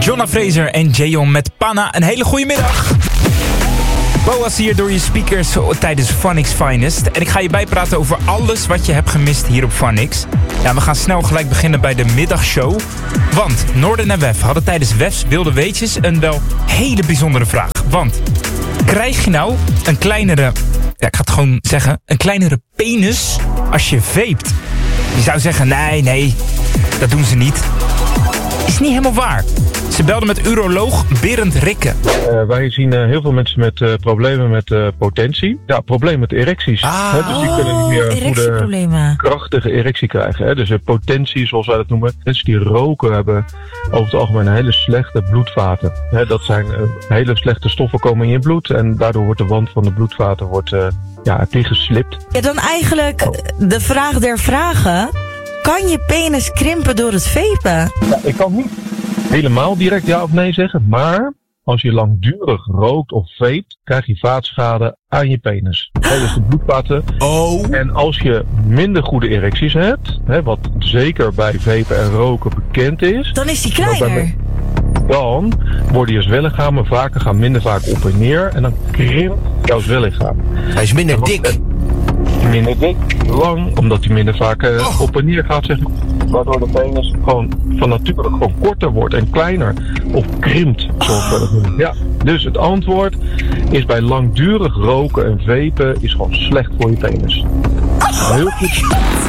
Jonna Fraser en Jayon met Panna. Een hele goede middag. Boas hier door je speakers tijdens Phonics Finest. En ik ga je bijpraten over alles wat je hebt gemist hier op Phonics. Ja, we gaan snel gelijk beginnen bij de middagshow. Want Noorden en Wef hadden tijdens Wef's Wilde Weetjes een wel hele bijzondere vraag. Want krijg je nou een kleinere, ja, ik ga het gewoon zeggen, een kleinere penis als je vapet? Je zou zeggen, nee, dat doen ze niet. Is niet helemaal waar. Ze belden met uroloog Berend Rikke. Wij zien heel veel mensen met problemen met potentie. Ja, problemen met erecties. Dus die kunnen niet meer goede, krachtige erectie krijgen. Hè? Dus potentie, zoals wij dat noemen. Mensen die roken hebben over het algemeen hele slechte bloedvaten. Hè? Dat zijn hele slechte stoffen komen in je bloed. En daardoor wordt de wand van de bloedvaten dichtgeslipt. Ja, dan eigenlijk de vraag der vragen. Kan je penis krimpen door het vapen? Ja, ik kan niet helemaal direct ja of nee zeggen, maar als je langdurig rookt of vapet, krijg je vaatschade aan je penis. Dus de bloedvaten. En als je minder goede erecties hebt, wat zeker bij vapen en roken bekend is, dan is die kleiner. Dan worden je zwellichamen gaan minder vaak op en neer en dan krimpt jouw zwellichaam. Hij is minder dik. Minder dik, lang, omdat hij minder vaak op en neer gaat, zeg maar. Waardoor de penis gewoon van nature gewoon korter wordt en kleiner. Of krimpt, zoals we dat noemen. Ja, dus het antwoord is bij langdurig roken en vapen is gewoon slecht voor je penis. Heel goed.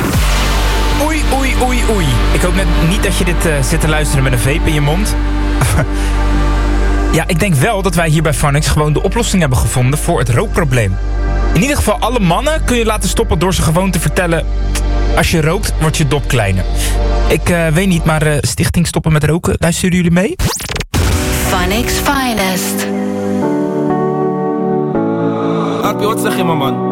Oei. Ik hoop net niet dat je dit zit te luisteren met een vape in je mond. Ja, ik denk wel dat wij hier bij Phonics gewoon de oplossing hebben gevonden voor het rookprobleem. In ieder geval, alle mannen kun je laten stoppen door ze gewoon te vertellen: als je rookt, wordt je dop kleiner. Ik weet niet, maar Stichting Stoppen met Roken, luisteren jullie mee? Phonics Finest. Arpie, wat zeg je, man?